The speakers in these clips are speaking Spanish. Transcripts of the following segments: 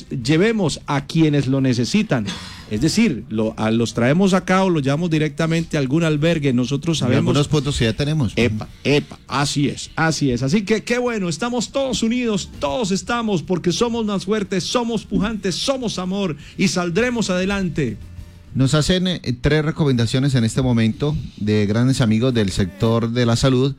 llevemos a quienes lo necesitan. Es decir, los traemos acá o los llevamos directamente a algún albergue. Nosotros sabemos... algunos puntos que ya tenemos. Epa, así es. Así que qué bueno, estamos todos unidos, todos estamos, porque somos más fuertes, somos pujantes, somos amor y saldremos adelante. Nos hacen 3 recomendaciones en este momento de grandes amigos del sector de la salud.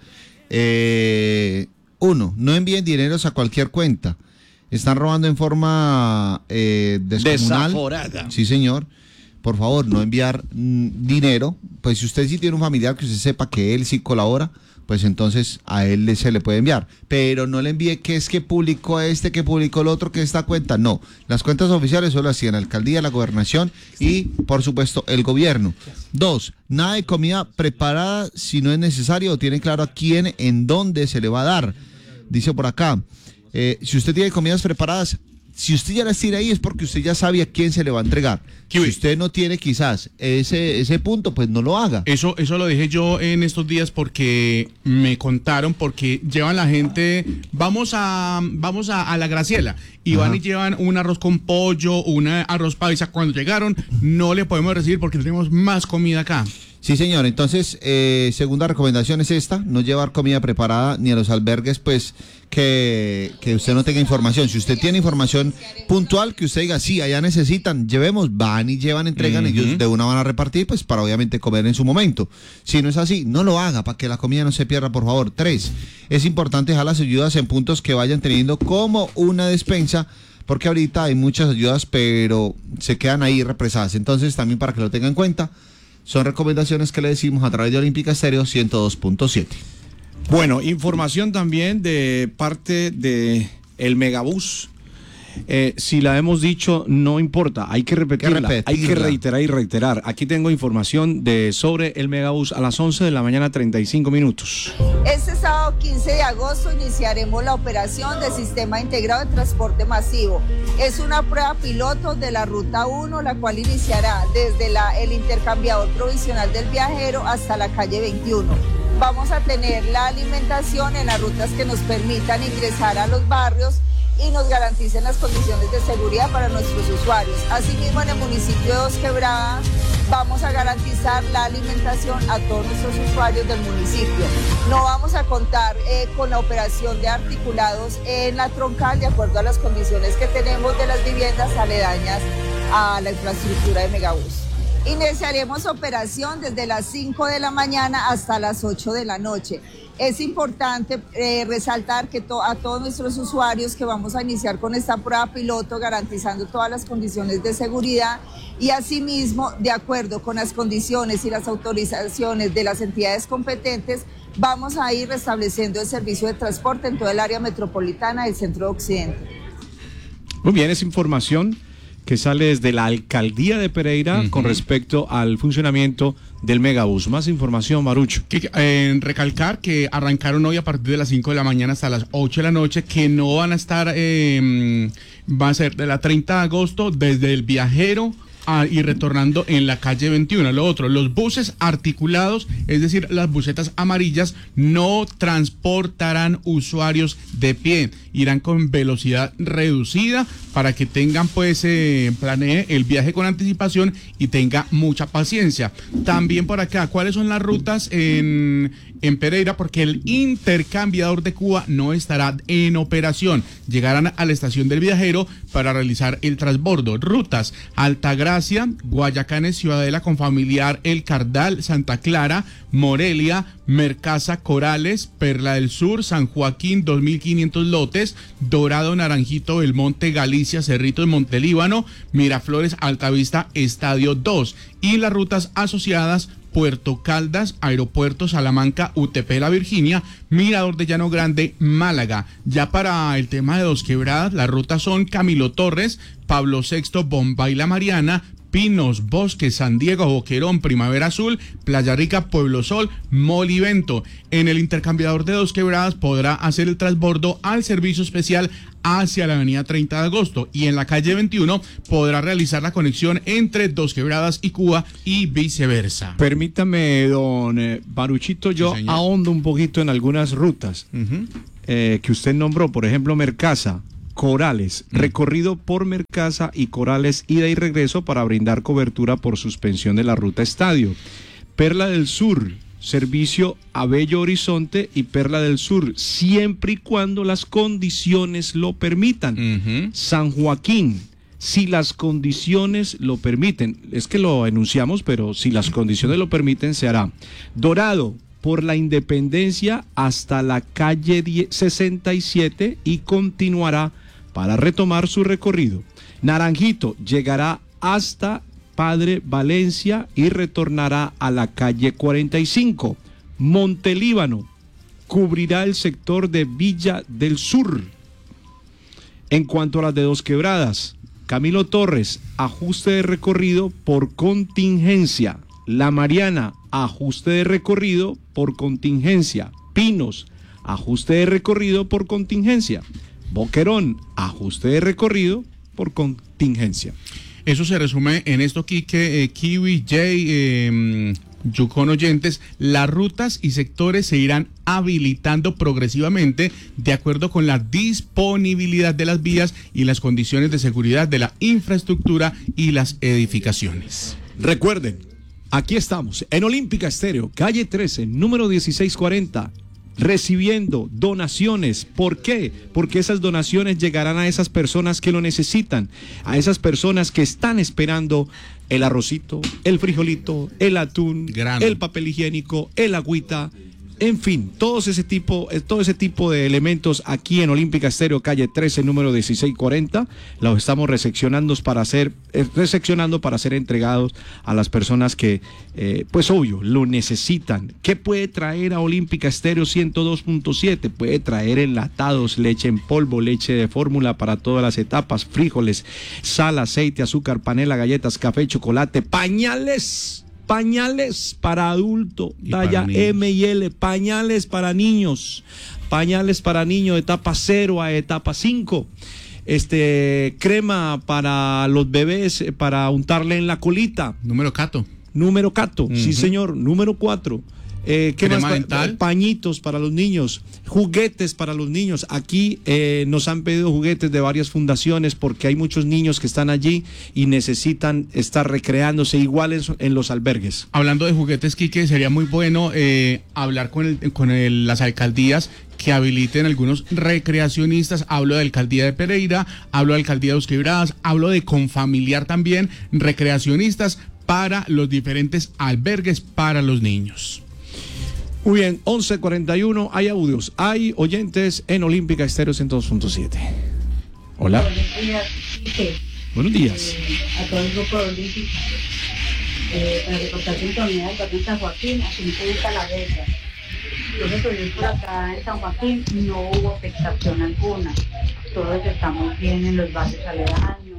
1, no envíen dineros a cualquier cuenta. Están robando en forma descomunal. Desaforada. Sí, señor. Por favor, no enviar dinero. Pues si usted sí tiene un familiar que usted sepa que él sí colabora, pues entonces a él se le puede enviar. Pero no le envíe que es que publicó que publicó el otro, que esta cuenta. No, las cuentas oficiales solo hacían la alcaldía, la gobernación y, por supuesto, el gobierno. 2, nada de comida preparada si no es necesario o tiene claro a quién, en dónde se le va a dar. Dice por acá, si usted tiene comidas preparadas, si usted ya las tira ahí es porque usted ya sabe a quién se le va a entregar. Si usted no tiene quizás ese punto, pues no lo haga. Eso lo dije yo en estos días porque me contaron, porque llevan la gente, vamos a la Graciela, y van y llevan un arroz con pollo, un arroz paisa. Cuando llegaron, no le podemos recibir porque tenemos más comida acá. Sí, señor. Entonces, segunda recomendación es esta, no llevar comida preparada ni a los albergues, pues, que usted no tenga información. Si usted tiene información puntual, que usted diga, sí, allá necesitan, llevemos, van y llevan, entregan, ellos de una van a repartir, pues, para obviamente comer en su momento. Si no es así, no lo haga, para que la comida no se pierda, por favor. 3, es importante dejar las ayudas en puntos que vayan teniendo como una despensa, porque ahorita hay muchas ayudas, pero se quedan ahí represadas. Entonces, también para que lo tengan en cuenta, son recomendaciones que le decimos a través de Olímpica Estéreo 102.7. Bueno, información también de parte de el Megabús. Si la hemos dicho, no importa, hay que repetirla, hay que reiterar y reiterar. Aquí tengo información sobre el Megabús a las 11 de la mañana, 35 minutos. Este sábado 15 de agosto iniciaremos la operación del Sistema Integrado de Transporte Masivo. Es una prueba piloto de la Ruta 1, la cual iniciará desde el intercambiador provisional del viajero hasta la calle 21. Vamos a tener la alimentación en las rutas que nos permitan ingresar a los barrios y nos garanticen las condiciones de seguridad para nuestros usuarios. Asimismo, en el municipio de Dos Quebradas vamos a garantizar la alimentación a todos nuestros usuarios del municipio. No vamos a contar con la operación de articulados en la troncal de acuerdo a las condiciones que tenemos de las viviendas aledañas a la infraestructura de Megabús. Iniciaremos operación desde las 5 de la mañana hasta las 8 de la noche. Es importante resaltar que a todos nuestros usuarios que vamos a iniciar con esta prueba piloto garantizando todas las condiciones de seguridad y asimismo, de acuerdo con las condiciones y las autorizaciones de las entidades competentes, vamos a ir restableciendo el servicio de transporte en toda el área metropolitana del Centro Occidente. Muy bien, es información que sale desde la Alcaldía de Pereira con respecto al funcionamiento del Megabús. Más información, Marucho. Recalcar que arrancaron hoy a partir de las 5 de la mañana hasta las 8 de la noche, que no van a estar, va a ser de la 30 de agosto desde el Viajero y retornando en la calle 21. Lo otro, los buses articulados, es decir, las busetas amarillas, no transportarán usuarios de pie, irán con velocidad reducida para que tengan, pues, planee el viaje con anticipación y tenga mucha paciencia. También por acá, ¿cuáles son las rutas en Pereira? Porque el intercambiador de Cuba no estará en operación. Llegarán a la estación del Viajero para realizar el transbordo. Rutas: Altagracia, Guayacanes, Ciudadela, Confamiliar, El Cardal, Santa Clara, Morelia, Mercaza, Corales, Perla del Sur, San Joaquín, 2.500 lotes, Dorado, Naranjito, Belmonte, Galicia, Cerritos, Montelíbano, Miraflores, Altavista, Estadio 2. Y las rutas asociadas: Puerto Caldas, Aeropuerto, Salamanca, UTP La Virginia, Mirador de Llano Grande, Málaga. Ya para el tema de Dos Quebradas, las rutas son Camilo Torres, Pablo VI, Bombay La Mariana, Pinos, Bosque, San Diego, Boquerón, Primavera Azul, Playa Rica, Pueblo Sol, Molivento. En el intercambiador de Dos Quebradas podrá hacer el transbordo al servicio especial hacia la avenida 30 de agosto y en la calle 21 podrá realizar la conexión entre Dos Quebradas y Cuba y viceversa. Permítame, don Baruchito, yo ahondo un poquito en algunas rutas que usted nombró, por ejemplo, Mercaza. Corales, recorrido por Mercasa y Corales, ida y regreso para brindar cobertura por suspensión de la ruta Estadio. Perla del Sur, servicio a Bello Horizonte y Perla del Sur, siempre y cuando las condiciones lo permitan. San Joaquín, si las condiciones lo permiten, es que lo enunciamos, pero si las condiciones lo permiten, se hará. Dorado, por la Independencia hasta la calle 67 y continuará para retomar su recorrido. Naranjito llegará hasta Padre Valencia y retornará a la calle 45. Montelíbano cubrirá el sector de Villa del Sur. En cuanto a las de Dos Quebradas, Camilo Torres, ajuste de recorrido por contingencia. La Mariana, ajuste de recorrido por contingencia. Pinos, ajuste de recorrido por contingencia. Boquerón, ajuste de recorrido por contingencia. Eso se resume en esto, Quique, Kiwi, Jay, Yukon oyentes. Las rutas y sectores se irán habilitando progresivamente de acuerdo con la disponibilidad de las vías y las condiciones de seguridad de la infraestructura y las edificaciones. Recuerden, aquí estamos en Olímpica Estéreo, calle 13, número 1640. Recibiendo donaciones. ¿Por qué? Porque esas donaciones llegarán a esas personas que lo necesitan, a esas personas que están esperando el arrocito, el frijolito, el atún, el papel higiénico, el agüita, en fin, todo ese tipo de elementos aquí en Olímpica Estéreo, calle 13, número 1640, los estamos reseccionando para ser entregados a las personas que, pues obvio, lo necesitan. ¿Qué puede traer a Olímpica Estéreo 102.7? Puede traer enlatados, leche en polvo, leche de fórmula para todas las etapas, frijoles, sal, aceite, azúcar, panela, galletas, café, chocolate, pañales para adulto, talla M y L, pañales para niños de etapa 0 a etapa 5, crema para los bebés para untarle en la colita. Número Cato, sí señor, número 4. ¿Qué más? Pañitos para los niños, juguetes para los niños. Aquí nos han pedido juguetes de varias fundaciones porque hay muchos niños que están allí y necesitan estar recreándose iguales en los albergues. Hablando de juguetes, Quique, sería muy bueno hablar con las alcaldías que habiliten algunos recreacionistas. Hablo de Alcaldía de Pereira, hablo de Alcaldía de Dos Quebradas, hablo de Confamiliar también, recreacionistas para los diferentes albergues para los niños. Muy bien, 11:41, hay audios, hay oyentes en Olímpica Estéreo 102.7. Hola. Buenos días. Buenos días. A todo el grupo de Olímpica. Para reportar sintonía del Barrio San Joaquín, aquí en Talavera. Entonces, por acá en San Joaquín no hubo afectación alguna. Todos estamos bien en los barrios aledaños.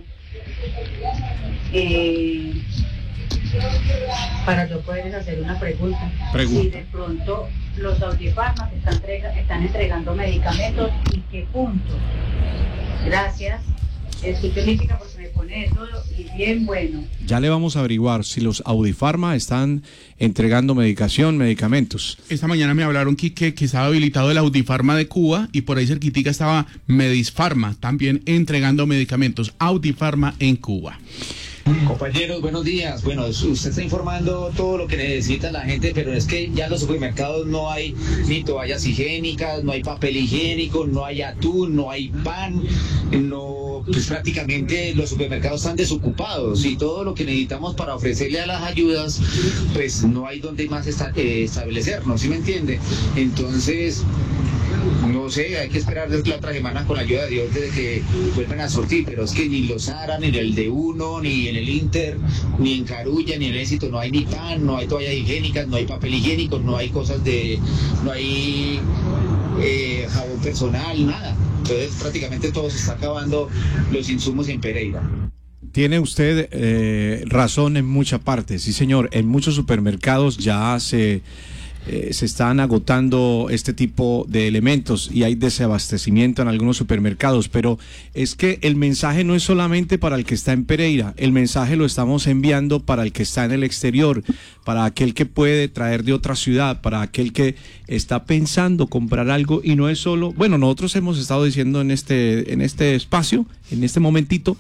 Para yo poder hacer una pregunta. Si de pronto los Audifarmas están entregando medicamentos y qué puntos. Gracias. Escucho Olímpica porque me pone de todo y bien bueno. Ya le vamos a averiguar si los Audifarma están entregando medicamentos. Esta mañana me hablaron, Quique, que estaba habilitado el Audifarma de Cuba y por ahí cerquitica estaba Medisfarma también entregando medicamentos. Audifarma en Cuba. Compañeros, buenos días. Bueno, usted está informando todo lo que necesita la gente, pero es que ya en los supermercados no hay ni toallas higiénicas, no hay papel higiénico, no hay atún, no hay pan, pues prácticamente los supermercados están desocupados y todo lo que necesitamos para ofrecerle a las ayudas, pues no hay donde más establecernos, ¿sí me entiende? Entonces, no sé, hay que esperar desde la otra semana con la ayuda de Dios desde que vuelvan a sortir, pero es que ni los Ara, ni en el D1, ni en el Inter, ni en Carulla, ni en el Éxito, no hay ni pan, no hay toallas higiénicas, no hay papel higiénico, no hay no hay jabón personal, nada. Entonces prácticamente todo se está acabando los insumos en Pereira. Tiene usted razón en mucha parte, sí señor, en muchos supermercados ya se se están agotando este tipo de elementos y hay desabastecimiento en algunos supermercados, pero es que el mensaje no es solamente para el que está en Pereira, el mensaje lo estamos enviando para el que está en el exterior, para aquel que puede traer de otra ciudad, para aquel que está pensando comprar algo y no es solo, bueno, nosotros hemos estado diciendo en este espacio, en este momentito,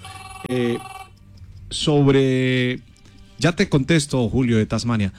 sobre, ya te contesto, Julio de Tasmania,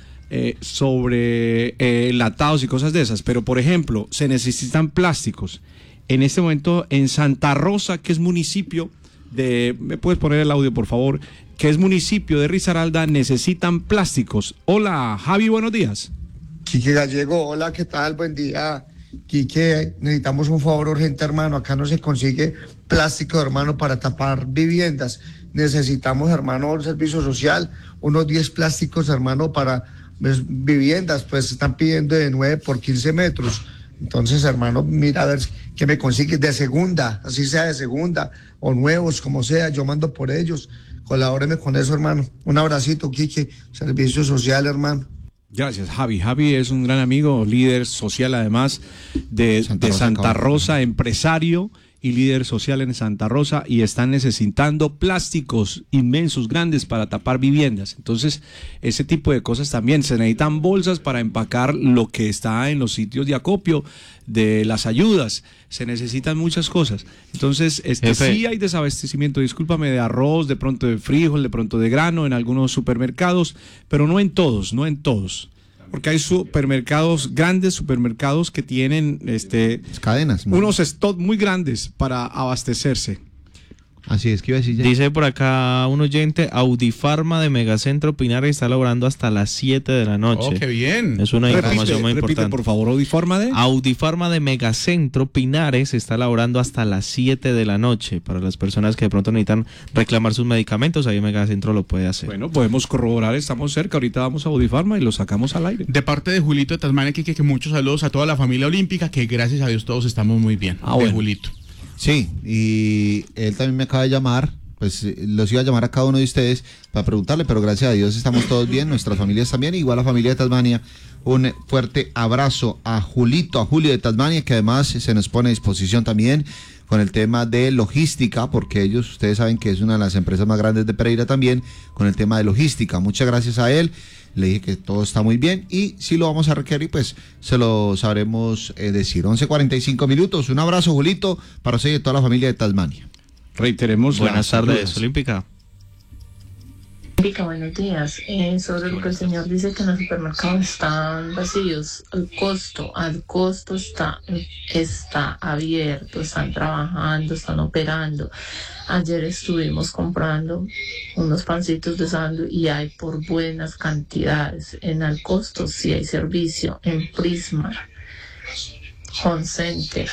sobre enlatados y cosas de esas, pero por ejemplo, se necesitan plásticos. En este momento en Santa Rosa, que es municipio de, ¿me puedes poner el audio por favor? Que es municipio de Risaralda, necesitan plásticos. Hola, Javi, buenos días. Quique Gallego, hola, ¿qué tal? Buen día. Quique, necesitamos un favor urgente, hermano. Acá no se consigue plástico, hermano, para tapar viviendas. Necesitamos, hermano, un servicio social, unos 10 plásticos, hermano, para viviendas, pues están pidiendo de 9 por 15 metros. Entonces, hermano, mira a ver qué me consigues de segunda, así sea de segunda, o nuevos, como sea, yo mando por ellos. Colabóreme con eso, hermano. Un abracito, Quique, servicio social, hermano. Gracias, Javi. Javi es un gran amigo, líder social además de Santa Rosa, empresario y líder social en Santa Rosa, y están necesitando plásticos inmensos, grandes para tapar viviendas. Entonces, ese tipo de cosas también. Se necesitan bolsas para empacar lo que está en los sitios de acopio de las ayudas. Se necesitan muchas cosas. Entonces, sí hay desabastecimiento, discúlpame, de arroz, de pronto de frijol, de pronto de grano en algunos supermercados, pero no en todos, no en todos. Porque hay supermercados, grandes supermercados que tienen cadenas, unos stocks muy grandes para abastecerse. Así es que iba a decir ya. Dice por acá un oyente, Audifarma de Megacentro Pinares está laborando hasta las 7 de la noche. ¡Oh, qué bien! Es una información muy importante. Repite, por favor, Audifarma de Megacentro Pinares está laborando hasta las 7 de la noche. Para las personas que de pronto necesitan reclamar sus medicamentos, ahí Megacentro lo puede hacer. Bueno, podemos corroborar, estamos cerca, ahorita vamos a Audifarma y lo sacamos al aire. De parte de Julito de Tasmania, que muchos saludos a toda la familia olímpica, que gracias a Dios todos estamos muy bien. Bueno. Julito. Sí, y él también me acaba de llamar, pues los iba a llamar a cada uno de ustedes para preguntarle, pero gracias a Dios estamos todos bien, nuestras familias también, igual la familia de Tasmania. Un fuerte abrazo a Julio de Tasmania, que además se nos pone a disposición también con el tema de logística, porque ellos, ustedes saben que es una de las empresas más grandes de Pereira también, con el tema de logística. Muchas gracias a él. Le dije que todo está muy bien y si lo vamos a requerir, pues se lo sabremos decir. 11:45 minutos. Un abrazo, Julito, para usted y toda la familia de Tasmania. Reiteremos. Buenas tardes, Olímpica. Olímpica, buenos días. Sobre lo que el señor dice que en los supermercados están vacíos, el costo está abierto, están trabajando, están operando. Ayer estuvimos comprando unos pancitos de sándwich y hay por buenas cantidades. En Alcosto sí hay servicio, en Prismar, Home Center.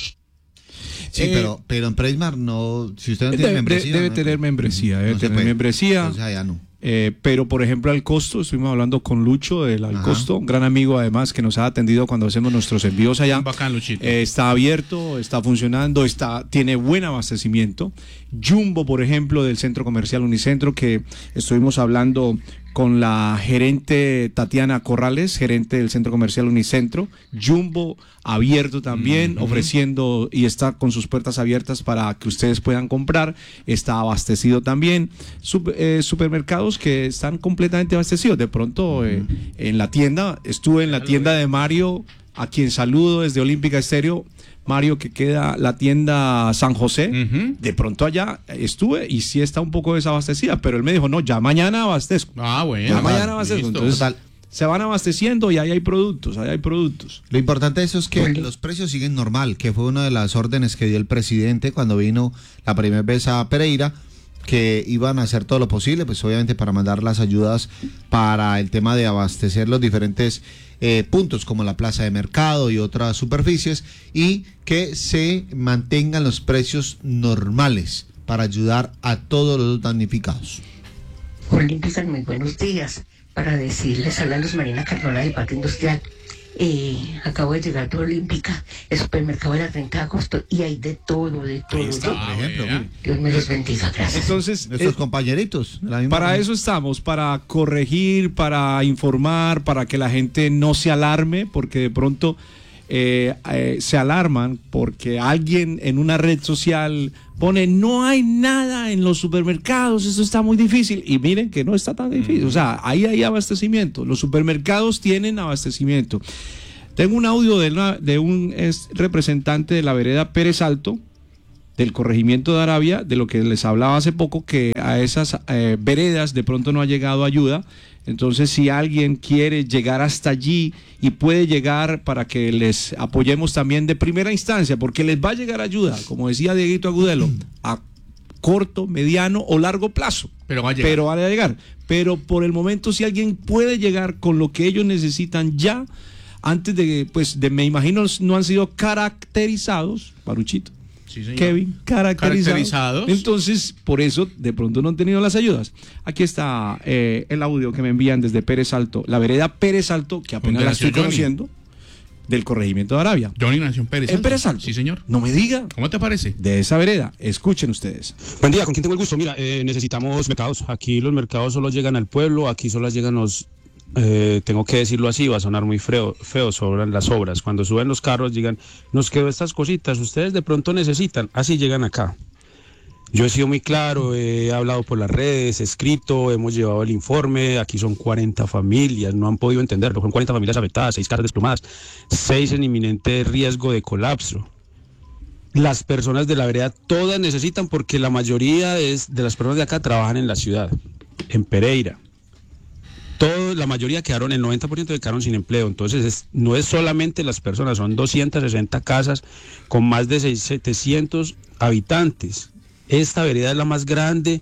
Sí, pero en Prismar no, si usted no tiene membresía. Debe tener membresía, Entonces allá no. Pero por ejemplo Alcosto, estuvimos hablando con Lucho del Alcosto, un gran amigo además que nos ha atendido cuando hacemos nuestros envíos allá. Bacán, Luchito. Está abierto, está funcionando, tiene buen abastecimiento. Jumbo, por ejemplo, del Centro Comercial Unicentro, que estuvimos hablando con la gerente Tatiana Corrales, gerente del Centro Comercial Unicentro. Jumbo abierto también, ofreciendo y está con sus puertas abiertas para que ustedes puedan comprar. Está abastecido también. Supermercados que están completamente abastecidos. De pronto en la tienda, estuve en la tienda de Mario, a quien saludo desde Olímpica Estéreo. Mario, que queda la tienda San José, de pronto allá estuve y sí está un poco desabastecida, pero él me dijo, no, ya mañana abastezco. Bueno. Ya mañana abastezco. Entonces, se van abasteciendo y ahí hay productos, Lo importante de eso es que los precios siguen normal, que fue una de las órdenes que dio el presidente cuando vino la primera vez a Pereira, que iban a hacer todo lo posible, pues obviamente para mandar las ayudas para el tema de abastecer los diferentes puntos como la plaza de mercado y otras superficies, y que se mantengan los precios normales para ayudar a todos los damnificados. Olímpica, muy buenos días. Para decirles, habla Luz Marina Carnola del Parque Industrial. Acabo de llegar de Olímpica, el supermercado de la 30 de agosto, y hay de todo. Ahí está, por ejemplo. Dios me los bendiga, gracias. Entonces, nuestros compañeritos. Para eso estamos, para corregir, para informar, para que la gente no se alarme, porque de pronto se alarman porque alguien en una red social pone no hay nada en los supermercados, eso está muy difícil, y miren que no está tan difícil, o sea, ahí hay abastecimiento, los supermercados tienen abastecimiento. Tengo un audio de un representante de la vereda Pérez Alto, del corregimiento de Arabia, de lo que les hablaba hace poco, que a esas veredas de pronto no ha llegado ayuda. Entonces, si alguien quiere llegar hasta allí y puede llegar para que les apoyemos también de primera instancia, porque les va a llegar ayuda, como decía Dieguito Agudelo, a corto, mediano o largo plazo. Pero va a llegar. Pero va a llegar. Pero por el momento, si alguien puede llegar con lo que ellos necesitan ya, antes de, pues, me imagino, no han sido caracterizados, Paruchito. Sí, señor. Kevin, caracterizados. Entonces, por eso de pronto no han tenido las ayudas. Aquí está el audio que me envían desde Pérez Alto, la vereda Pérez Alto, que apenas la estoy conociendo, del corregimiento de Arabia. Johnny nació en Pérez Alto. ¿En Pérez Alto? Sí, señor. No me diga. ¿Cómo te parece? De esa vereda. Escuchen ustedes. Buen día, ¿con quién tengo el gusto? Mira, necesitamos mercados. Aquí los mercados solo llegan al pueblo, aquí solo llegan los... tengo que decirlo así, va a sonar muy feo, sobran las obras. Cuando suben los carros digan, nos quedó estas cositas, ustedes de pronto necesitan, así llegan acá. Yo he sido muy claro, he hablado por las redes, he escrito, hemos llevado el informe, aquí son 40 familias, no han podido entenderlo, son 40 familias afectadas, 6 casas desplomadas, 6 en inminente riesgo de colapso. Las personas de la vereda todas necesitan, porque la mayoría de las personas de acá trabajan en la ciudad, en Pereira. La mayoría quedaron, el 90% quedaron sin empleo, entonces no es solamente las personas, son 260 casas con más de 700 habitantes. Esta vereda es la más grande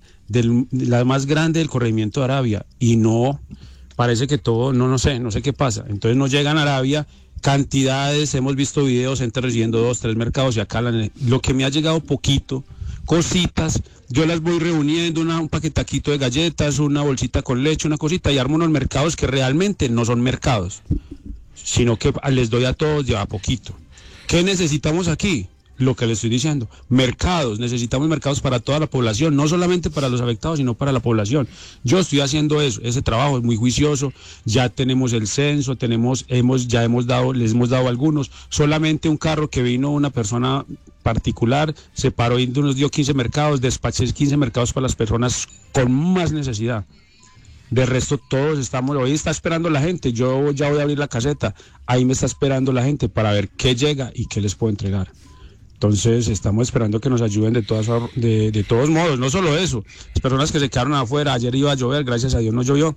del corregimiento de Arabia, y no, parece que todo, no sé qué pasa. Entonces no llegan a Arabia cantidades, hemos visto videos, gente recibiendo 2, 3 mercados, y acá lo que me ha llegado poquito, cositas, yo las voy reuniendo, un paquetaquito de galletas, una bolsita con leche, una cosita, y armo unos mercados que realmente no son mercados, sino que les doy a todos de a poquito. ¿Qué necesitamos aquí? Lo que les estoy diciendo, mercados, necesitamos mercados para toda la población, no solamente para los afectados, sino para la población. Yo estoy haciendo eso, ese trabajo es muy juicioso, ya tenemos el censo, les hemos dado algunos, solamente un carro que vino una persona particular, se paró y nos dio 15 mercados, despaché 15 mercados para las personas con más necesidad. De resto todos hoy está esperando la gente, yo ya voy a abrir la caseta, ahí me está esperando la gente para ver qué llega y qué les puedo entregar. Entonces estamos esperando que nos ayuden de todos modos, no solo eso, las personas que se quedaron afuera, ayer iba a llover, gracias a Dios no llovió,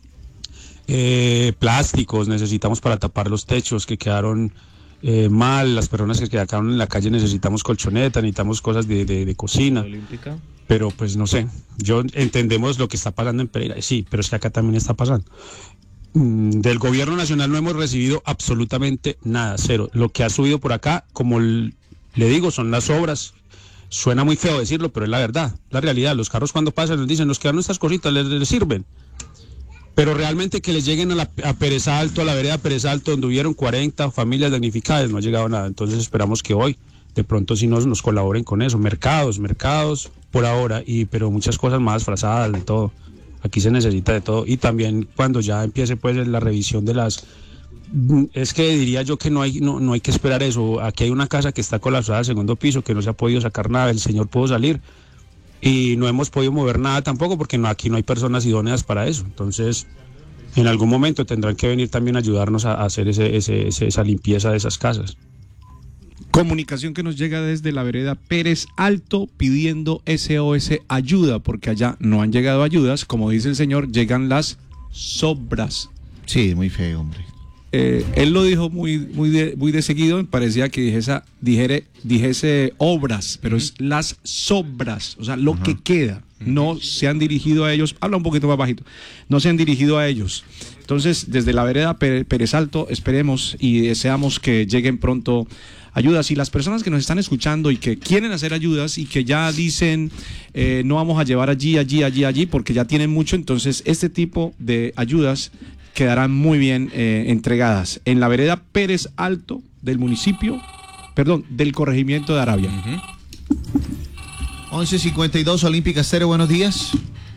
plásticos necesitamos para tapar los techos que quedaron mal, las personas que quedaron en la calle necesitamos colchonetas, necesitamos cosas de cocina, Olímpica. Pero pues no sé, entendemos lo que está pasando en Pereira, sí, pero es que acá también está pasando. Del gobierno nacional no hemos recibido absolutamente nada, cero, lo que ha subido por acá, como le digo, son las obras. Suena muy feo decirlo, pero es la verdad, la realidad. Los carros cuando pasan les dicen, nos quedan nuestras cositas, les sirven. Pero realmente que les lleguen a Pérez Alto, a la vereda Pérez Alto, donde hubieron 40 familias damnificadas, no ha llegado nada. Entonces esperamos que hoy, de pronto sí nos colaboren con eso. Mercados por ahora, pero muchas cosas más disfrazadas de todo. Aquí se necesita de todo. Y también cuando ya empiece pues la revisión de las... Es que diría yo que no hay que esperar eso. Aquí hay una casa que está colapsada al segundo piso, que no se ha podido sacar nada, el señor pudo salir y no hemos podido mover nada tampoco, porque aquí no hay personas idóneas para eso. Entonces en algún momento tendrán que venir también a ayudarnos a hacer esa limpieza de esas casas. Comunicación que nos llega desde la vereda Pérez Alto pidiendo SOS ayuda, porque allá no han llegado ayudas, como dice el señor, llegan las sobras. Sí, muy feo, hombre. Él lo dijo muy de seguido, parecía que dijese obras, pero es las sobras, o sea, lo que queda. No se han dirigido a ellos, habla un poquito más bajito, no se han dirigido a ellos. Entonces, desde la vereda Pérez Alto, esperemos y deseamos que lleguen pronto ayudas. Y las personas que nos están escuchando y que quieren hacer ayudas y que ya dicen, no vamos a llevar allí, porque ya tienen mucho, entonces este tipo de ayudas quedarán muy bien entregadas en la vereda Pérez Alto del del corregimiento de Arabia. 11:52, Olímpica Estéreo, buenos días.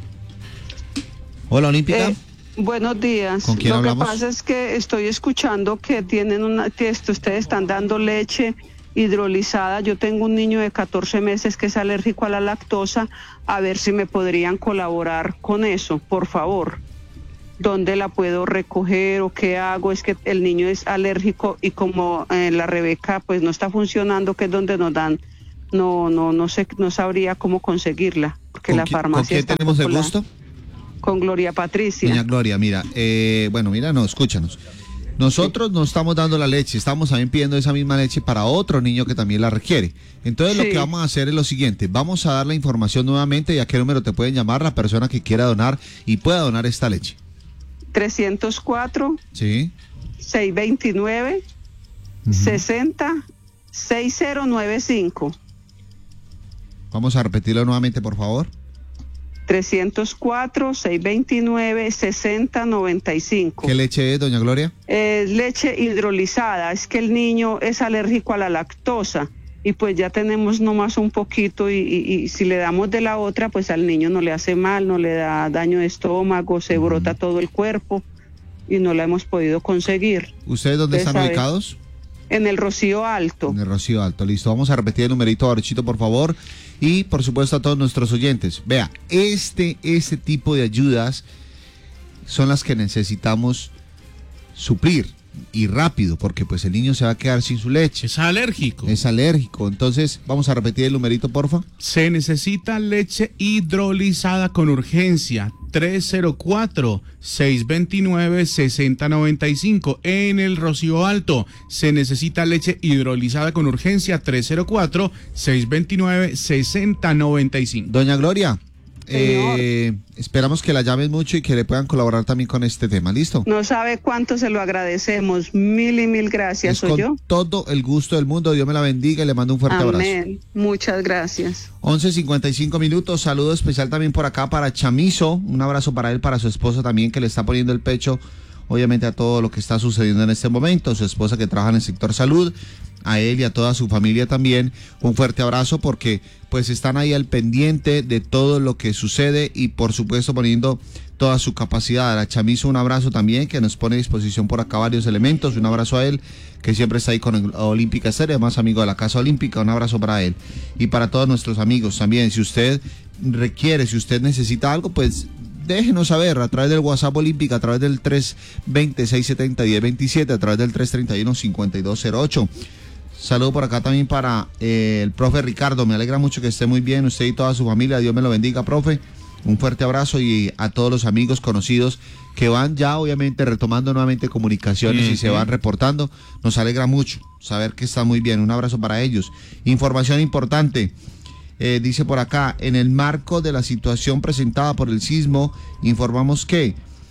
Hola, Olímpica. Buenos días. ¿Con quién hablamos? Lo que pasa es que estoy escuchando que ustedes están dando leche hidrolizada. Yo tengo un niño de 14 meses que es alérgico a la lactosa. A ver si me podrían colaborar con eso, por favor. ¿Dónde la puedo recoger o qué hago? Es que el niño es alérgico y como la Rebeca pues no está funcionando, que es donde nos dan, no sé, no sabría cómo conseguirla, porque la farmacia. ¿Con quién tenemos el gusto? Con Gloria Patricia. Doña Gloria, mira, escúchanos. Nosotros no estamos dando la leche, estamos también pidiendo esa misma leche para otro niño que también la requiere. Entonces lo que vamos a hacer es lo siguiente, vamos a dar la información nuevamente y a qué número te pueden llamar la persona que quiera donar y pueda donar esta leche. 304 sí 629 60 6095. Vamos a repetirlo nuevamente, por favor. 304-629-6095. ¿Qué leche es, doña Gloria? Es leche hidrolizada. Es que el niño es alérgico a la lactosa y pues ya tenemos nomás un poquito y si le damos de la otra, pues al niño no le hace mal, no le da daño de estómago, se brota todo el cuerpo y no la hemos podido conseguir. ¿Ustedes dónde están ubicados? En el Rocío Alto. En el Rocío Alto, listo. Vamos a repetir el numerito, Barchito, por favor. Y, por supuesto, a todos nuestros oyentes. Vea, este tipo de ayudas son las que necesitamos suplir. Y rápido, porque pues el niño se va a quedar sin su leche. Es alérgico. Es alérgico. Entonces, vamos a repetir el numerito, porfa. Se necesita leche hidrolizada con urgencia. 304-629-6095 en el Rocío Alto. Se necesita leche hidrolizada con urgencia. 304-629-6095. Doña Gloria, esperamos que la llamen mucho y que le puedan colaborar también con este tema. ¿Listo? No sabe cuánto se lo agradecemos. Mil y mil gracias. Con todo el gusto del mundo. Dios me la bendiga y le mando un fuerte abrazo. Amén. Muchas gracias. 11:55 minutos. Saludo especial también por acá para Chamizo. Un abrazo para él, para su esposa también, que le está poniendo el pecho, obviamente, a todo lo que está sucediendo en este momento. Su esposa, que trabaja en el sector salud. A él y a toda su familia también un fuerte abrazo, porque pues están ahí al pendiente de todo lo que sucede y por supuesto poniendo toda su capacidad. A Chamizo un abrazo también, que nos pone a disposición por acá varios elementos. Un abrazo a él, que siempre está ahí con Olímpica Estéreo, además amigo de la Casa Olímpica. Un abrazo para él y para todos nuestros amigos también. Si usted requiere, si usted necesita algo, pues déjenos saber a través del WhatsApp Olímpica, a través del 320-670-1027, a través del 331-5208. Saludo por acá también para el profe Ricardo. Me alegra mucho que esté muy bien usted y toda su familia. Dios me lo bendiga, profe. Un fuerte abrazo, y a todos los amigos conocidos que van ya obviamente retomando nuevamente comunicaciones y se van reportando. Nos alegra mucho saber que está muy bien. Un abrazo para ellos. Información importante. Dice por acá, en el marco de la situación presentada por el sismo, informamos que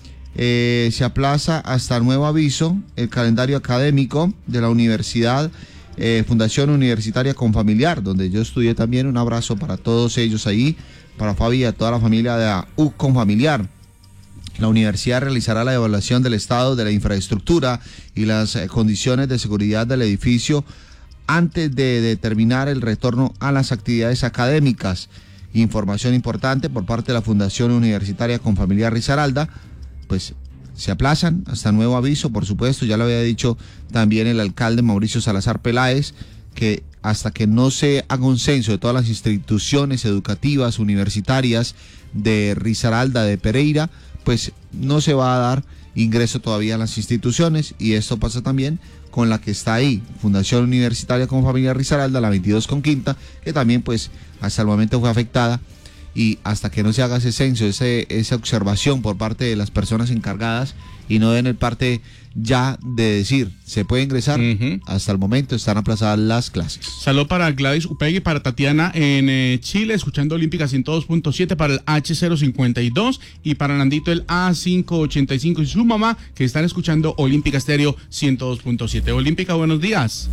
se aplaza hasta nuevo aviso el calendario académico de la Universidad Fundación Universitaria Confamiliar, donde yo estudié también. Un abrazo para todos ellos ahí, para Fabi y a toda la familia de la U Confamiliar. La universidad realizará la evaluación del estado de la infraestructura y las condiciones de seguridad del edificio antes de determinar el retorno a las actividades académicas. Información importante por parte de la Fundación Universitaria Confamiliar Risaralda, pues se aplazan hasta nuevo aviso, por supuesto. Ya lo había dicho también el alcalde Mauricio Salazar Peláez, que hasta que no se haga un censo de todas las instituciones educativas, universitarias de Risaralda, de Pereira, pues no se va a dar ingreso todavía a las instituciones. Y esto pasa también con la que está ahí, Fundación Universitaria Confamiliar Risaralda, la 22 con quinta, que también pues hasta el momento fue afectada. Y hasta que no se haga ese censo, esa observación por parte de las personas encargadas y no den el parte ya de decir se puede ingresar, hasta el momento están aplazadas las clases. Saludo para Gladys Upegui, para Tatiana en Chile, escuchando Olímpica 102.7, para el H052 y para Nandito el A585 y su mamá, que están escuchando Olímpica Estéreo 102.7. Olímpica, buenos días.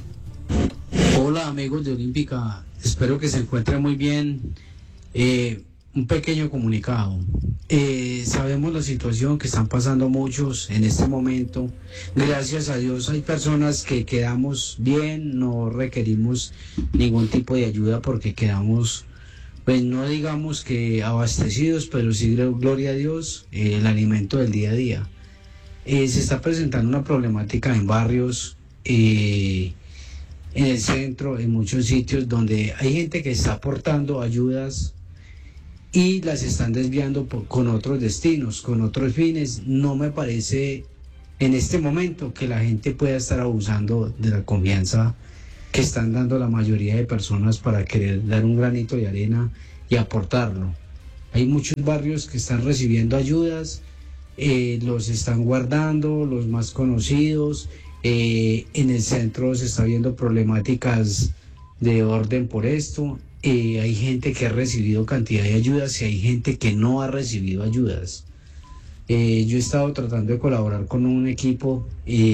Hola amigos de Olímpica, espero que se encuentren muy bien. Un pequeño comunicado. Sabemos la situación que están pasando muchos en este momento. Gracias a Dios hay personas que quedamos bien, no requerimos ningún tipo de ayuda porque quedamos, pues no digamos que abastecidos, pero sí, gloria a Dios, el alimento del día a día. Se está presentando una problemática en barrios, en el centro, en muchos sitios donde hay gente que está aportando ayudas y las están desviando con otros destinos, con otros fines. No me parece en este momento que la gente pueda estar abusando de la confianza que están dando la mayoría de personas para querer dar un granito de arena y aportarlo. Hay muchos barrios que están recibiendo ayudas, los están guardando, los más conocidos. En el centro se está viendo problemáticas de orden por esto. Hay gente que ha recibido cantidad de ayudas y hay gente que no ha recibido ayudas. Yo he estado tratando de colaborar con un equipo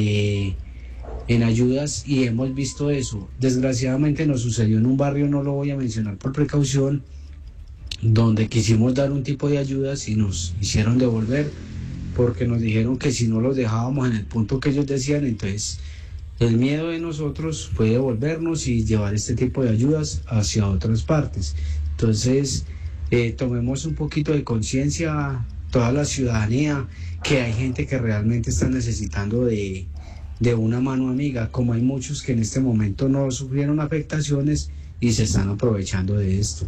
en ayudas y hemos visto eso. Desgraciadamente nos sucedió en un barrio, no lo voy a mencionar por precaución, donde quisimos dar un tipo de ayudas y nos hicieron devolver porque nos dijeron que si no los dejábamos en el punto que ellos decían, entonces el miedo de nosotros fue devolvernos y llevar este tipo de ayudas hacia otras partes. Entonces, tomemos un poquito de conciencia, toda la ciudadanía, que hay gente que realmente está necesitando de una mano amiga, como hay muchos que en este momento no sufrieron afectaciones y se están aprovechando de esto.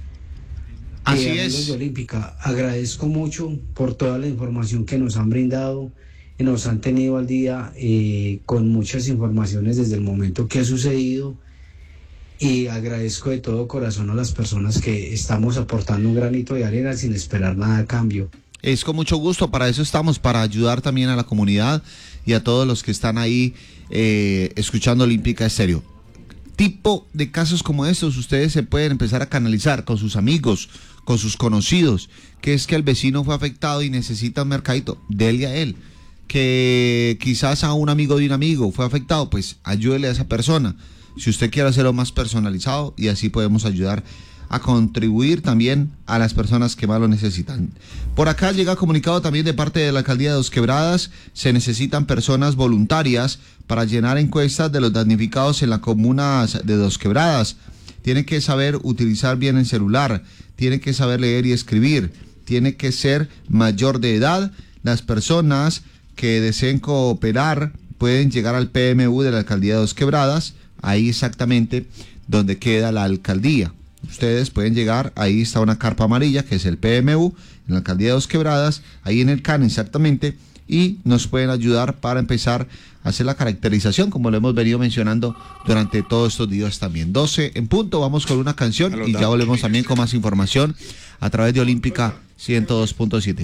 Así Amigos de Olímpica, agradezco mucho por toda la información que nos han brindado. Nos han tenido al día con muchas informaciones desde el momento que ha sucedido y agradezco de todo corazón a las personas que estamos aportando un granito de arena sin esperar nada a cambio. Es con mucho gusto, para eso estamos, para ayudar también a la comunidad y a todos los que están ahí escuchando Olímpica Estéreo. Tipo de casos como estos ustedes se pueden empezar a canalizar con sus amigos, con sus conocidos, que es que el vecino fue afectado y necesita un mercadito, dele a él. Que quizás a un amigo de un amigo fue afectado, pues ayúdele a esa persona. Si usted quiere hacerlo más personalizado y así podemos ayudar a contribuir también a las personas que más lo necesitan. Por acá llega comunicado también de parte de la Alcaldía de Dos Quebradas, se necesitan personas voluntarias para llenar encuestas de los damnificados en la comuna de Dos Quebradas. Tienen que saber utilizar bien el celular, tienen que saber leer y escribir, tiene que ser mayor de edad. Las personas que deseen cooperar pueden llegar al PMU de la Alcaldía de Dos Quebradas, ahí exactamente donde queda la alcaldía. Ustedes pueden llegar, ahí está una carpa amarilla que es el PMU en la Alcaldía de Dos Quebradas, ahí en el CAN exactamente, y nos pueden ayudar para empezar a hacer la caracterización, como lo hemos venido mencionando durante todos estos días también. 12 en punto, vamos con una canción y ya volvemos también con más información a través de Olímpica 102.7.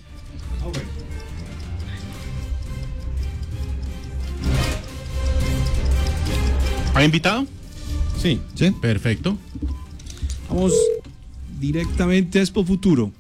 ¿Ha invitado? Sí. Sí. Perfecto. Vamos directamente a Expo Futuro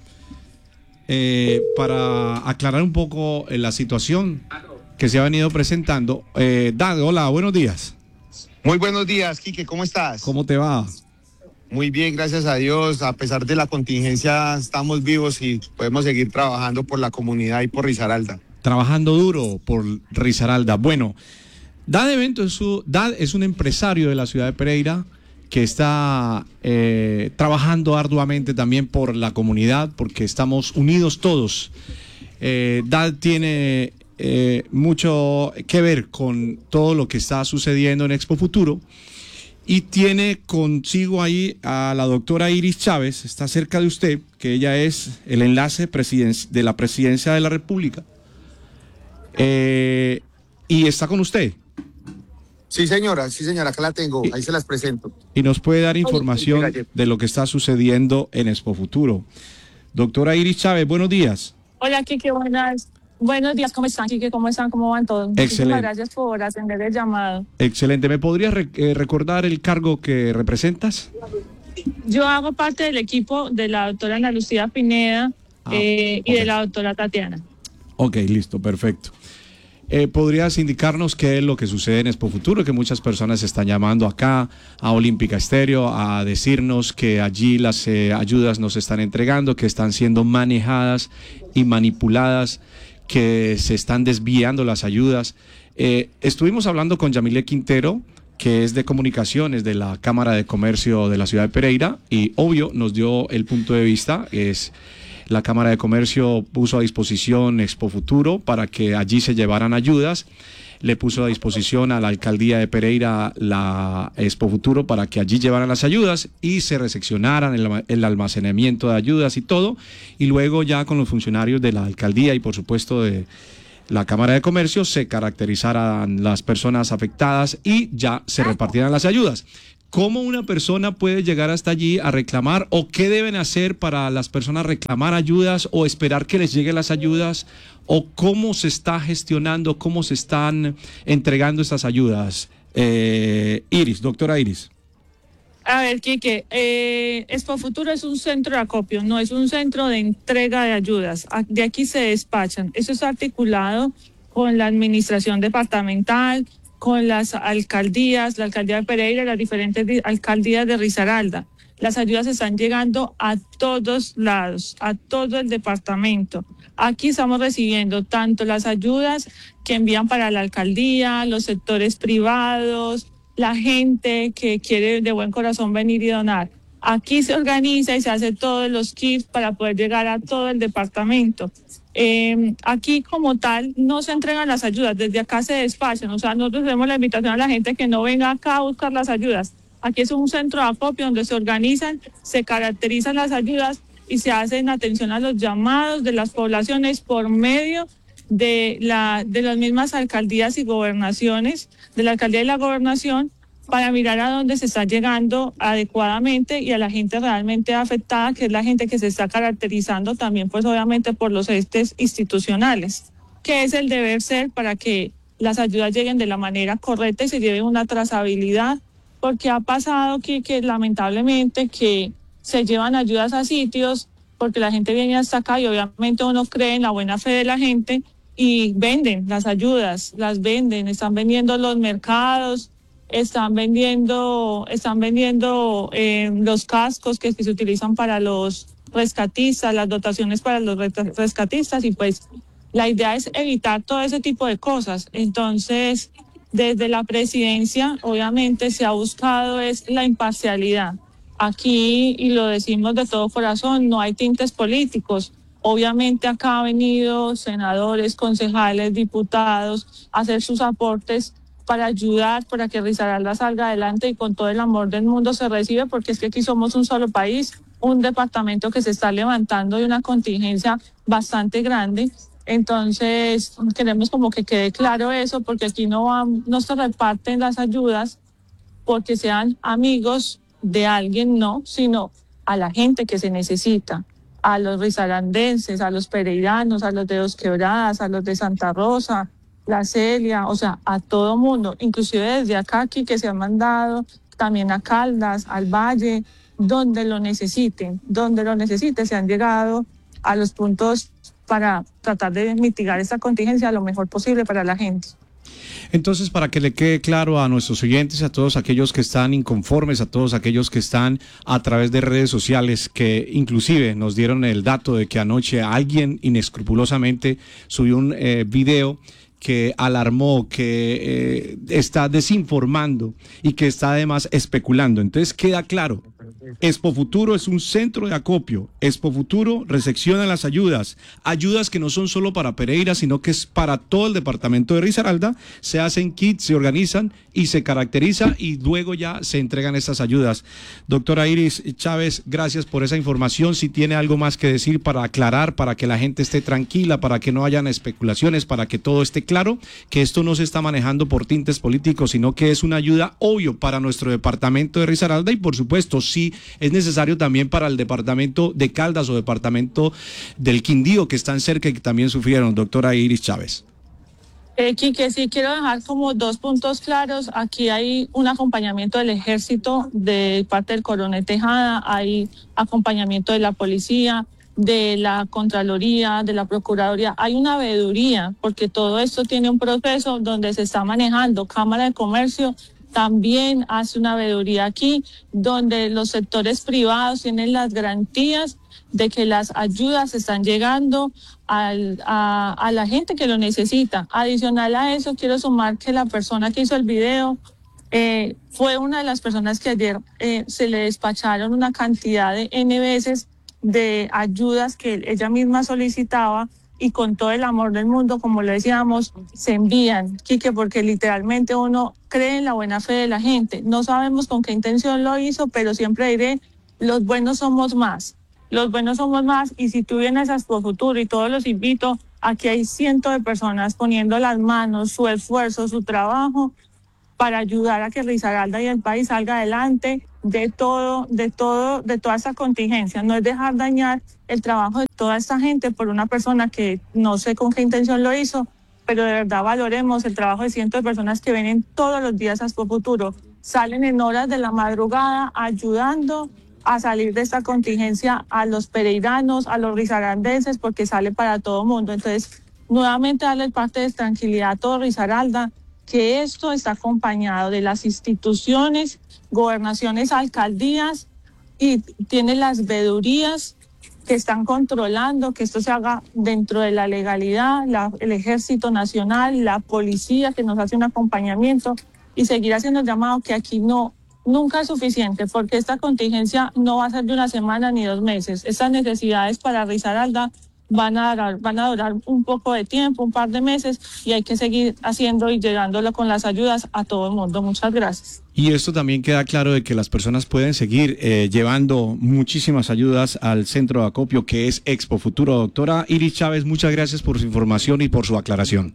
para aclarar un poco la situación que se ha venido presentando. Dag, hola, buenos días. Muy buenos días, Quique, ¿cómo estás? ¿Cómo te va? Muy bien, gracias a Dios. A pesar de la contingencia, estamos vivos y podemos seguir trabajando por la comunidad y por Risaralda. Trabajando duro por Risaralda. Bueno, Dad es un empresario de la ciudad de Pereira que está trabajando arduamente también por la comunidad, porque estamos unidos todos. Dad tiene mucho que ver con todo lo que está sucediendo en Expo Futuro y tiene consigo ahí a la doctora Iris Chávez, está cerca de usted, que ella es el enlace de la Presidencia de la República, y está con usted. Sí, señora, acá la tengo, ahí se las presento. Y nos puede dar información de lo que está sucediendo en Expo Futuro. Doctora Iris Chávez, buenos días. Hola, Quique, buenos días, ¿cómo están, Quique? ¿Cómo están? ¿Cómo van todos? Excelente. Muchísimas gracias por atender el llamado. Excelente. ¿Me podrías recordar el cargo que representas? Yo hago parte del equipo de la doctora Ana Lucía Pineda y de la doctora Tatiana. Ok, listo, perfecto. ¿Podrías indicarnos qué es lo que sucede en Expo Futuro? Que muchas personas están llamando acá a Olímpica Estéreo a decirnos que allí las ayudas nos están entregando, que están siendo manejadas y manipuladas, que se están desviando las ayudas. Estuvimos hablando con Yamile Quintero, que es de comunicaciones de la Cámara de Comercio de la ciudad de Pereira, y obvio nos dio el punto de vista. La Cámara de Comercio puso a disposición Expo Futuro para que allí se llevaran ayudas, le puso a disposición a la Alcaldía de Pereira la Expo Futuro para que allí llevaran las ayudas y se reseccionaran el almacenamiento de ayudas y todo, y luego ya con los funcionarios de la Alcaldía y por supuesto de la Cámara de Comercio se caracterizaran las personas afectadas y ya se repartieran las ayudas. ¿Cómo una persona puede llegar hasta allí a reclamar, o qué deben hacer para las personas reclamar ayudas o esperar que les lleguen las ayudas, o cómo se está gestionando, cómo se están entregando estas ayudas? Iris, doctora Iris. A ver, Quique, Expo Futuro es un centro de acopio, no es un centro de entrega de ayudas. De aquí se despachan. Eso está articulado con la administración departamental, con las alcaldías, la alcaldía de Pereira y las diferentes alcaldías de Risaralda. Las ayudas están llegando a todos lados, a todo el departamento. Aquí estamos recibiendo tanto las ayudas que envían para la alcaldía, los sectores privados, la gente que quiere de buen corazón venir y donar. Aquí se organiza y se hace todos los kits para poder llegar a todo el departamento. Aquí como tal no se entregan las ayudas, desde acá se despachan. O sea, nosotros hacemos la invitación a la gente que no venga acá a buscar las ayudas. Aquí es un centro de acopio donde se organizan, se caracterizan las ayudas y se hacen atención a los llamados de las poblaciones por medio de las mismas alcaldías y gobernaciones, de la alcaldía y la gobernación, para mirar a dónde se está llegando adecuadamente y a la gente realmente afectada, que es la gente que se está caracterizando también, pues obviamente por los entes institucionales, que es el deber ser para que las ayudas lleguen de la manera correcta y se lleve una trazabilidad, porque ha pasado que lamentablemente que se llevan ayudas a sitios porque la gente viene hasta acá y obviamente uno cree en la buena fe de la gente y venden las ayudas, las venden, están vendiendo los mercados, están vendiendo los cascos que se utilizan para los rescatistas, las dotaciones para los rescatistas, y pues la idea es evitar todo ese tipo de cosas. Entonces, desde la presidencia, obviamente se ha buscado es la imparcialidad. Aquí, y lo decimos de todo corazón, no hay tintes políticos. Obviamente acá han venido senadores, concejales, diputados a hacer sus aportes para ayudar, para que Risaralda salga adelante, y con todo el amor del mundo se recibe, porque es que aquí somos un solo país, un departamento que se está levantando de una contingencia bastante grande. Entonces queremos como que quede claro eso, porque aquí no se reparten las ayudas porque sean amigos de alguien, no, sino a la gente que se necesita, a los risarandenses, a los pereiranos, a los de Dos Quebradas, a los de Santa Rosa, La Celia, o sea, a todo mundo, inclusive desde acá aquí que se han mandado también a Caldas, al Valle, donde lo necesiten, se han llegado a los puntos para tratar de mitigar esta contingencia lo mejor posible para la gente. Entonces, para que le quede claro a nuestros oyentes, a todos aquellos que están inconformes, a todos aquellos que están a través de redes sociales, que inclusive nos dieron el dato de que anoche alguien inescrupulosamente subió un video que alarmó, que está desinformando y que está además especulando. Entonces queda claro, Expo Futuro es un centro de acopio. Expo Futuro recepciona las ayudas que no son solo para Pereira, sino que es para todo el departamento de Risaralda. Se hacen kits, se organizan y se caracteriza, y luego ya se entregan estas ayudas. Doctora Iris Chávez, gracias por esa información. Si tiene algo más que decir para aclarar, para que la gente esté tranquila, para que no hayan especulaciones, para que todo esté claro, que esto no se está manejando por tintes políticos, sino que es una ayuda obvio para nuestro departamento de Risaralda, y por supuesto sí es necesario también para el departamento de Caldas o departamento del Quindío, que están cerca y que también sufrieron. Doctora Iris Chávez. Quique, sí quiero dejar como 2 puntos claros. Aquí hay un acompañamiento del ejército de parte del coronel Tejada, hay acompañamiento de la policía, de la Contraloría, de la Procuraduría. Hay una veeduría, porque todo esto tiene un proceso donde se está manejando. Cámara de Comercio también hace una veeduría aquí, donde los sectores privados tienen las garantías de que las ayudas están llegando a la gente que lo necesita. Adicional a eso, quiero sumar que la persona que hizo el video fue una de las personas que ayer se le despacharon una cantidad de N veces de ayudas que ella misma solicitaba, y con todo el amor del mundo, como le decíamos, se envían, Quique, porque literalmente uno cree en la buena fe de la gente. No sabemos con qué intención lo hizo, pero siempre diré, los buenos somos más. Los buenos somos más, y si tú vienes a Expofuturo, y todos los invito, aquí hay cientos de personas poniendo las manos, su esfuerzo, su trabajo, para ayudar a que Risaralda y el país salga adelante de toda esta contingencia. No es dejar dañar el trabajo de toda esta gente por una persona que no sé con qué intención lo hizo, pero de verdad valoremos el trabajo de cientos de personas que vienen todos los días a Expofuturo, salen en horas de la madrugada ayudando a salir de esta contingencia a los pereiranos, a los risaraldenses, porque sale para todo el mundo. Entonces, nuevamente darle parte de tranquilidad a todo Risaralda, que esto está acompañado de las instituciones, gobernaciones, alcaldías, y tiene las veedurías que están controlando que esto se haga dentro de la legalidad, el Ejército Nacional, la policía que nos hace un acompañamiento, y seguir haciendo el llamado que aquí nunca es suficiente, porque esta contingencia no va a ser de una semana ni 2 meses. Estas necesidades para Risaralda van a durar un poco de tiempo, un par de meses, y hay que seguir haciendo y llegándolo con las ayudas a todo el mundo. Muchas gracias. Y esto también queda claro de que las personas pueden seguir llevando muchísimas ayudas al centro de acopio que es Expofuturo. Doctora Iris Chávez, muchas gracias por su información y por su aclaración.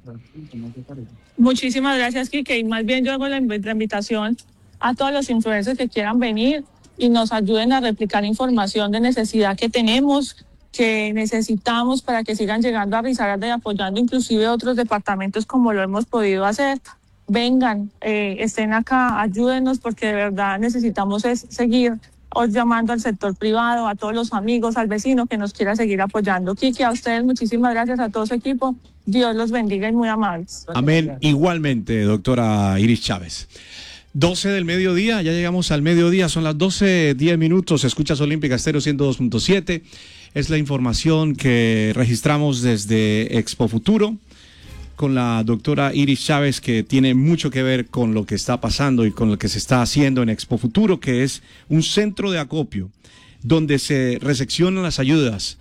Muchísimas gracias, Quique, y más bien yo hago la invitación a todos los influencers que quieran venir y nos ayuden a replicar información de necesidad que tenemos, que necesitamos para que sigan llegando a Risaralda y apoyando inclusive otros departamentos como lo hemos podido hacer. Vengan, estén acá, ayúdenos, porque de verdad necesitamos seguir llamando al sector privado, a todos los amigos, al vecino que nos quiera seguir apoyando. Quique, a ustedes muchísimas gracias, a todo su equipo. Dios los bendiga y muy amables. Amén. Igualmente, doctora Iris Chávez. 12 del mediodía, ya llegamos al mediodía, son las 12:10. Escuchas Olímpica Estéreo 102.7. Es la información que registramos desde Expofuturo con la doctora Iris Chávez, que tiene mucho que ver con lo que está pasando y con lo que se está haciendo en Expofuturo, que es un centro de acopio donde se reseccionan las ayudas,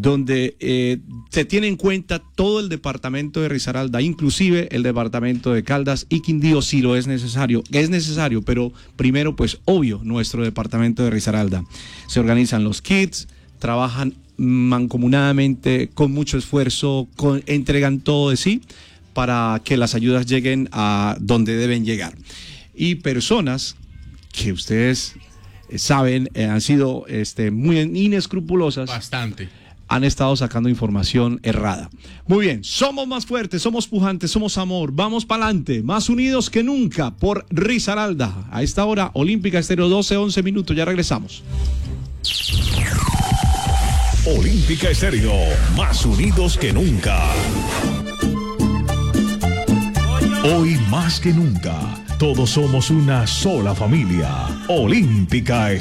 donde se tiene en cuenta todo el departamento de Risaralda, inclusive el departamento de Caldas y Quindío, si lo es necesario, pero primero, pues obvio, nuestro departamento de Risaralda. Se organizan los kits, trabajan mancomunadamente, con mucho esfuerzo, entregan todo de sí para que las ayudas lleguen a donde deben llegar. Y personas que ustedes saben han sido muy inescrupulosas. Bastante. Han estado sacando información errada. Muy bien, somos más fuertes, somos pujantes, somos amor, vamos para adelante, más unidos que nunca por Risaralda. A esta hora, Olímpica Estéreo 12:11, ya regresamos. Olímpica Estéreo, más unidos que nunca. Hoy más que nunca, todos somos una sola familia. Olímpica Estéreo.